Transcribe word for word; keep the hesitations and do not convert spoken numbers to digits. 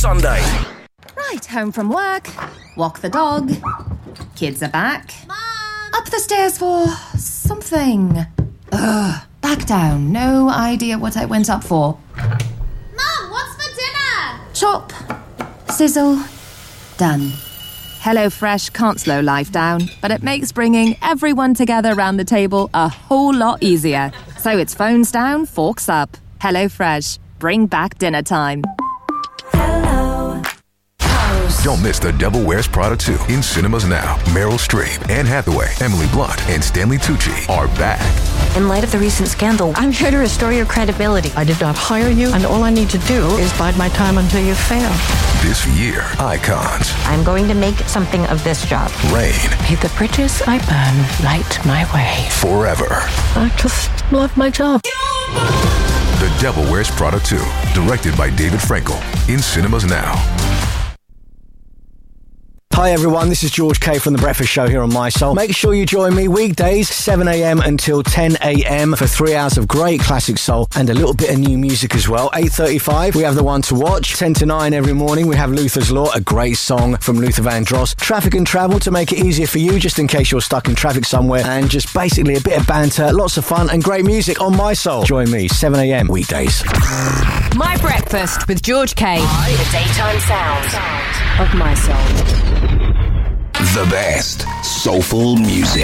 Sunday. Right, home from work, walk the dog, kids are back. Mom! Up the stairs for something. Ugh, back down, no idea what I went up for. Mom, what's for dinner? Chop, sizzle, done. HelloFresh can't slow life down, but it makes bringing everyone together around the table a whole lot easier. So it's phones down, forks up. HelloFresh, bring back dinner time. Don't miss The Devil Wears Prada two in cinemas now. Meryl Streep, Anne Hathaway, Emily Blunt, and Stanley Tucci are back. In light of the recent scandal, I'm here to restore your credibility. I did not hire you, and all I need to do is bide my time until you fail. This year, icons. I'm going to make something of this job. Reign. May the bridges I burn light my way. Forever. I just love my job. The Devil Wears Prada two, directed by David Frankel, in cinemas now. Hi everyone, this is George K from The Breakfast Show here on My Soul. Make sure you join me weekdays, seven a.m. until ten a.m. for three hours of great classic soul and a little bit of new music as well. eight thirty-five, we have The One to Watch. ten to nine every morning, we have Luther's Law, a great song from Luther Vandross. Traffic and travel to make it easier for you, just in case you're stuck in traffic somewhere. And just basically a bit of banter, lots of fun and great music on My Soul. Join me, seven a.m. weekdays. My Breakfast with George K. The daytime sound of My Soul. The best soulful music.